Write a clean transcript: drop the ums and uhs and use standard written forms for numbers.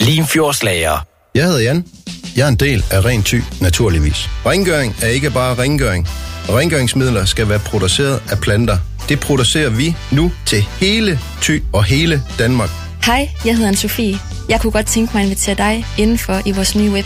Limfjordslager. Jeg hedder Jan. Jeg er en del af Ren Thy, naturligvis. Rengøring er ikke bare rengøring. Rengøringsmidler skal være produceret af planter. Det producerer vi nu til hele Thy og hele Danmark. Hej, jeg hedder Anne-Sophie. Jeg kunne godt tænke mig at invitere dig indenfor i vores nye